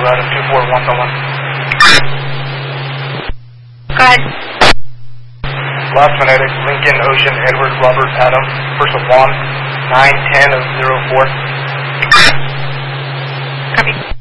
Adam 24111. Go ahead. Last phonetic, Lincoln, Ocean, Edward, Robert, Adam, first of Juan, 910 of 04. Copy.